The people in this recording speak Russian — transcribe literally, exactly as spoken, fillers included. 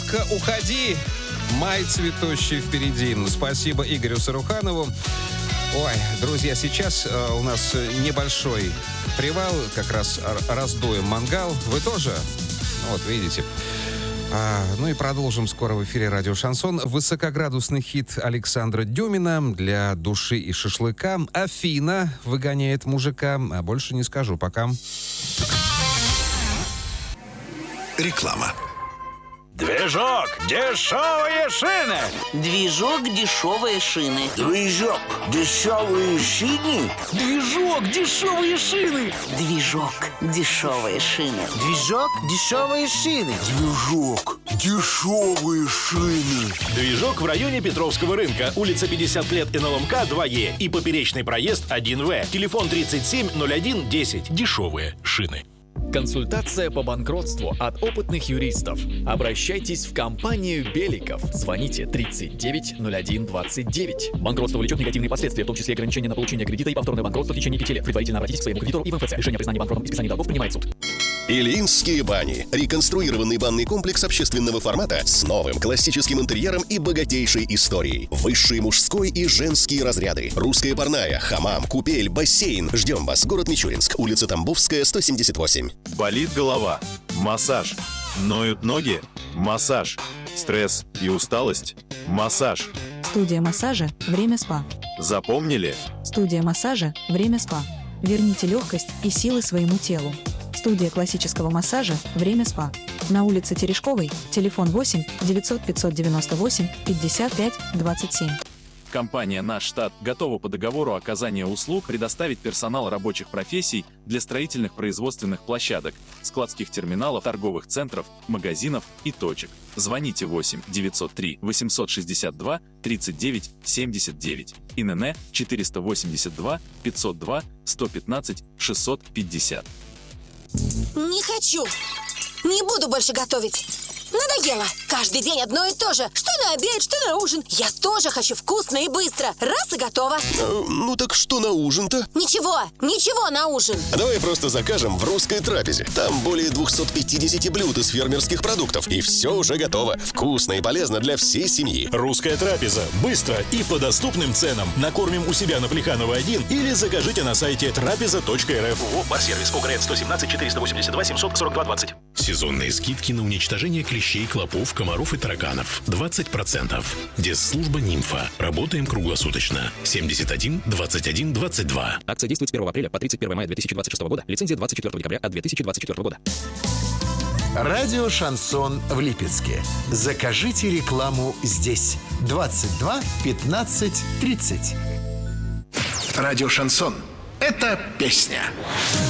Детка, уходи! Май цветущий впереди. Спасибо Игорю Саруханову. Ой, друзья, сейчас э, у нас небольшой привал, как раз раздуем мангал. Вы тоже? Вот, видите. А, ну и продолжим скоро в эфире радио «Шансон». Высокоградусный хит Александра Дюмина для души и шашлыка. Афина выгоняет мужика, а больше не скажу пока. Реклама. Движок, дешевые шины. Движок, дешевые шины. Движок, дешевые шины. Движок, дешевые шины. Движок, дешевые шины. Движок, дешевые шины. Движок, дешевые шины. Движок в районе Петровского рынка, улица пятьдесят лет эн эл эм ка два е и поперечный проезд один вэ. Телефон тридцать семь ноль один десять. Дешевые шины. Консультация по банкротству от опытных юристов. Обращайтесь в компанию Беликов. Звоните тридцать девять ноль один двадцать девять. Банкротство влечет негативные последствия, в том числе ограничения на получение кредита и повторное банкротство в течение пяти лет. Предварительно обратитесь к своему кредитору и в эм эф цэ. Решение о признании банкротом и списании долгов принимает суд. Ильинские бани. Реконструированный банный комплекс общественного формата с новым классическим интерьером и богатейшей историей. Высший мужской и женские разряды. Русская парная, хамам, купель, бассейн. Ждем вас. Город Мичуринск. Улица Тамбовская, сто семьдесят восемь. Болит голова? Массаж. Ноют ноги? Массаж. Стресс и усталость? Массаж. Студия массажа «Время СПА». Запомнили? Студия массажа «Время СПА». Верните легкость и силы своему телу. Студия классического массажа «Время СПА». На улице Терешковой, телефон восемь девятьсот пятьсот девяносто восемь пятьдесят пять двадцать семь. Компания «Наш штат» готова по договору оказания услуг предоставить персонал рабочих профессий для строительных производственных площадок, складских терминалов, торговых центров, магазинов и точек. Звоните восемь девятьсот три восемьсот шестьдесят два тридцать девять семьдесят девять. ИНН четыреста восемьдесят два пятьсот два сто пятнадцать шестьсот пятьдесят. Не хочу. Не буду больше готовить. Надоело. Каждый день одно и то же. Что на обед, что на ужин. Я тоже хочу вкусно и быстро. Раз и готово. Э, ну так что на ужин-то? Ничего, ничего на ужин. А давай просто закажем в русской трапезе. Там более двухсот пятидесяти блюд из фермерских продуктов. И все уже готово. Вкусно и полезно для всей семьи. Русская трапеза. Быстро и по доступным ценам. Накормим у себя на Плеханова один или закажите на сайте трапеза точка эр эф. ООО «Барсервис». ОГРН сто семнадцать четыреста восемьдесят два семьсот сорок два двадцать. Сезонные скидки на уничтожение клещей, клопов, комаров и тараканов. двадцать процентов. Дезслужба «Нимфа». Работаем круглосуточно. семьдесят один двадцать один двадцать два. Акция действует с первого апреля по тридцать первое мая две тысячи двадцать шестого года. Лицензия двадцать четвёртого декабря от две тысячи двадцать четвёртого года. Радио «Шансон» в Липецке. Закажите рекламу здесь. двадцать два пятнадцать тридцать. Радио «Шансон». Это песня.